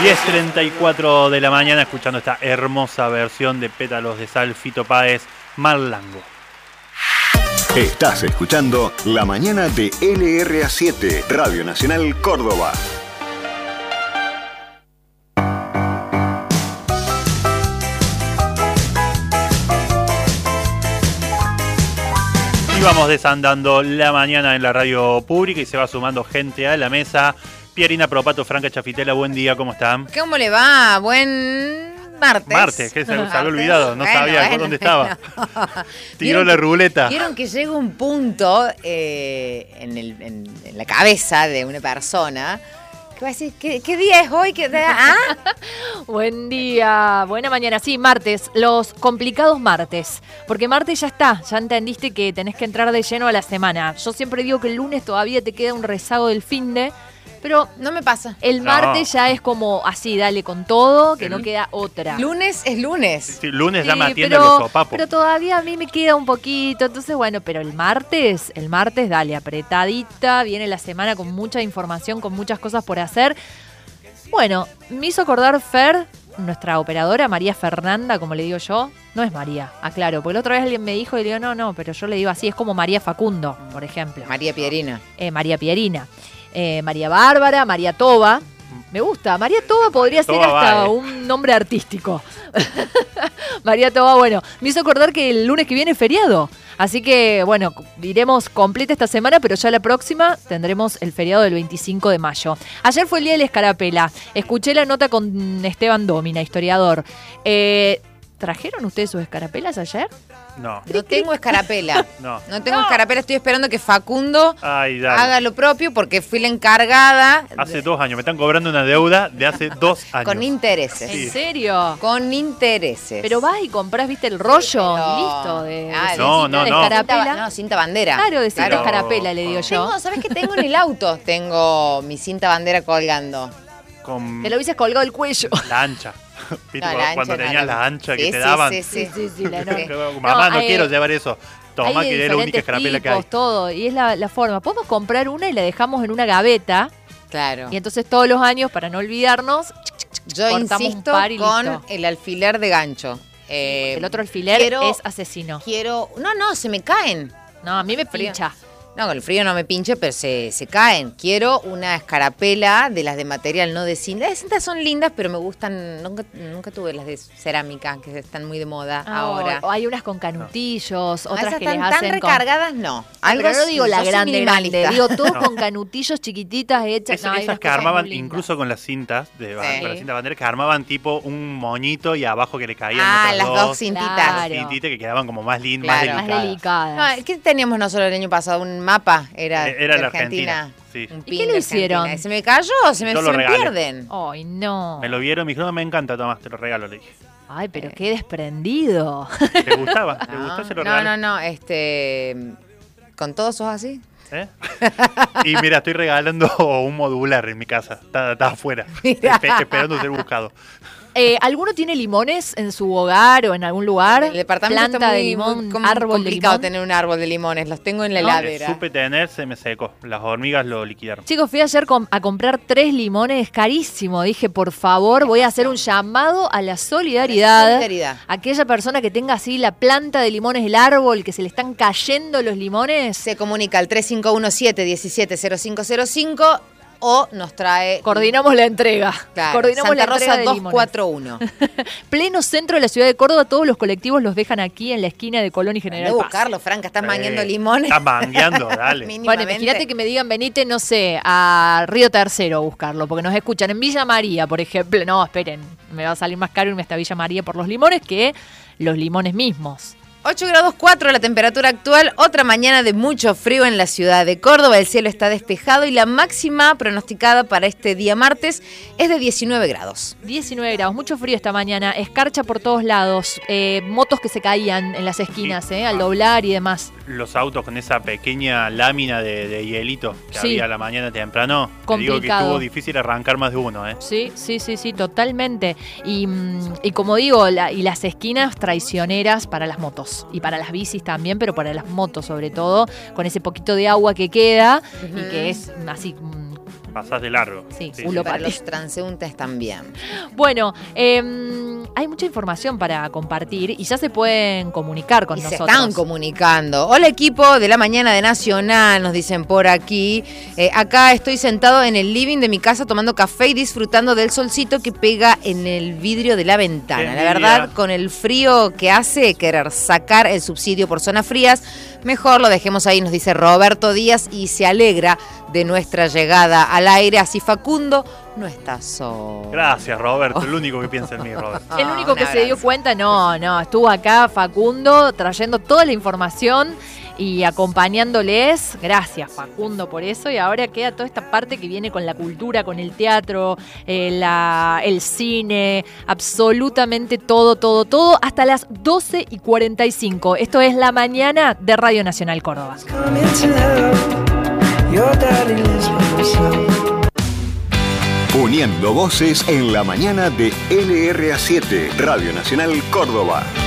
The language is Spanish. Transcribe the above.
10:34 de la mañana, escuchando esta hermosa versión de Pétalos de Sal, Fito Páez, Marlango. Estás escuchando La Mañana de LRA7, Radio Nacional Córdoba. Y vamos desandando la mañana en la radio pública y se va sumando gente a la mesa. Pierina Propato, Franca Chafitela, buen día, ¿cómo están? ¿Cómo le va? Buen martes. Martes, que se había olvidado, no sabía dónde estaba. Bueno. Tiró la ruleta. Vieron que llega un punto en la cabeza de una persona que va a decir, ¿qué día es hoy? Buen día, buena mañana. Sí, martes, los complicados martes. Porque martes ya está, ya entendiste que tenés que entrar de lleno a la semana. Yo siempre digo que el lunes todavía te queda un rezago del finde. Pero no me pasa. El martes ya es como así, dale con todo, que no queda otra. Lunes es lunes. Sí, lunes ya me atiende los sopapos. Pero todavía a mí me queda un poquito. Entonces, bueno, pero el martes, dale, apretadita. Viene la semana con mucha información, con muchas cosas por hacer. Bueno, me hizo acordar Fer, nuestra operadora, María Fernanda, como le digo yo. No es María, aclaro. Porque la otra vez alguien me dijo y le digo, no, pero yo le digo así, es como María Facundo, por ejemplo. María Pierina. María Pierina. María Bárbara, María Toba. Me gusta. María Toba podría ser hasta un nombre artístico. María Toba, bueno, me hizo acordar que el lunes que viene es feriado. Así que, bueno, iremos completa esta semana, pero ya la próxima tendremos el feriado del 25 de mayo. Ayer fue el día de la escarapela. Escuché la nota con Esteban Dómina, historiador. ¿Trajeron ustedes sus escarapelas ayer? No. No tengo escarapela. No tengo escarapela. Estoy esperando que Facundo haga lo propio porque fui la encargada. Hace 2 años. Me están cobrando una deuda de hace 2 años. Con intereses. ¿En serio? Con intereses. Pero vas y compras, viste, el rollo y listo. De escarapela. Cinta bandera. Claro, de cinta escarapela, le digo yo. ¿Sabes qué tengo en el auto? Tengo mi cinta bandera colgando. Te lo hubieses colgado el cuello. La ancha. ¿Viste? Cuando tenías la ancha que te sí, daban. Sí, Mamá, no quiero llevar eso. Toma, que es la única escarapela que hay. Todo, y es la forma. Podemos comprar una y la dejamos en una gaveta. Claro. Y entonces todos los años, para no olvidarnos, yo insisto con el alfiler de gancho. El otro alfiler es asesino. No, se me caen. No, a mí me pincha. No, con el frío no me pinche, pero se caen. Quiero una escarapela de las de material, no de cinta. Las de cinta son lindas, pero me gustan. Nunca tuve las de cerámica, que están muy de moda ahora. O hay unas con canutillos, otras que les hacen tan recargadas, no. Pero no digo la grande, digo todo con canutillos chiquititas hechas. Esas que armaban, incluso con las cintas, con la cinta bandera, que armaban tipo un moñito y abajo que le caían las dos cintitas. Claro. Cintitas que quedaban como más lindas, más delicadas. No, ¿qué teníamos nosotros el año pasado? Un mapa era la Argentina. Sí. ¿Y qué lo hicieron? ¿Se me cayó o se me pierden? Ay, no. Me lo vieron, me dijeron, me encanta, Tomás, te lo regalo, le dije. Ay, pero qué desprendido. ¿Te gustaba? ¿Te gustó? Se lo regalo. No, ¿con todos sos así? Y mira, estoy regalando un modular en mi casa. Está afuera, esperando ser buscado. ¿Alguno tiene limones en su hogar o en algún lugar? El departamento planta de limón, árbol complicado de limón. Tener un árbol de limones, los tengo en la heladera. Supe tener, se me secó. Las hormigas lo liquidaron. Chicos, fui ayer a comprar 3 limones, carísimo. Dije, por favor, voy a hacer un llamado a la solidaridad. Aquella persona que tenga así la planta de limones, el árbol, que se le están cayendo los limones. Se comunica al 3517-170505 o nos trae... Coordinamos la entrega. Claro, Coordinamos Santa la entrega Rosa 241. Pleno centro de la ciudad de Córdoba, todos los colectivos los dejan aquí en la esquina de Colón y General Paz. Buscarlo, Franca, estás mangueando limones. Estás mangueando, dale. Bueno, imagínate que me digan, venite, no sé, a Río Tercero a buscarlo, porque nos escuchan en Villa María, por ejemplo. No, esperen, me va a salir más caro irme hasta Villa María por los limones que los limones mismos. 8 grados 4 la temperatura actual, otra mañana de mucho frío en la ciudad de Córdoba, el cielo está despejado y la máxima pronosticada para este día martes es de 19 grados. 19 grados, mucho frío esta mañana, escarcha por todos lados, motos que se caían en las esquinas, al doblar y demás. Los autos con esa pequeña lámina de hielito que había a la mañana temprano, te digo que estuvo difícil arrancar más de uno. Sí, totalmente. Y como digo, y las esquinas traicioneras para las motos. Y para las bicis también, pero para las motos sobre todo, con ese poquito de agua que queda y que es así pasás de largo. Sí, para los transeúntes también. Bueno, hay mucha información para compartir y ya se pueden comunicar con nosotros. Se están comunicando. Hola, equipo de la mañana de Nacional, nos dicen por aquí. Acá estoy sentado en el living de mi casa tomando café y disfrutando del solcito que pega en el vidrio de la ventana. La verdad, con el frío que hace, querer sacar el subsidio por zonas frías, mejor lo dejemos ahí, nos dice Roberto Díaz, y se alegra de nuestra llegada al aire. Así Facundo no está solo. Gracias, Roberto, el único que piensa en mí, Roberto. El único que se dio cuenta, estuvo acá Facundo trayendo toda la información y acompañándoles. Gracias, Facundo, por eso. Y ahora queda toda esta parte que viene con la cultura, con el teatro, el cine, absolutamente todo, hasta las 12:45. Esto es La Mañana de Radio Nacional Córdoba. Uniendo voces en La Mañana de LRA7, Radio Nacional Córdoba.